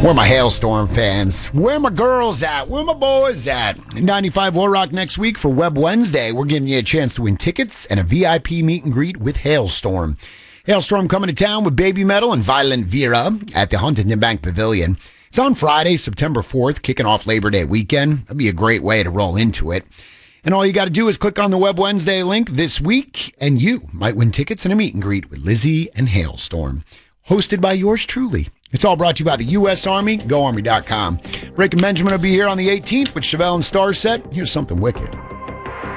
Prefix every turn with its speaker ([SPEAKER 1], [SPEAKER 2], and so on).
[SPEAKER 1] Where my Hailstorm fans? Where my girls at? Where my boys at? 95 War Rock next week for Web Wednesday. We're giving you a chance to win tickets and a VIP meet and greet with Hailstorm. Hailstorm coming to town with Baby Metal and Violent Vera at the Huntington Bank Pavilion. It's on Friday, September 4th, kicking off Labor Day weekend. That'd be a great way to roll into it. And all you got to do is click on the Web Wednesday link this week, and you might win tickets and a meet and greet with Lizzie and Hailstorm. Hosted by yours truly. It's all brought to you by the U.S. Army, GoArmy.com. Rick and Benjamin will be here on the 18th with Chevelle and Starset. Here's something wicked.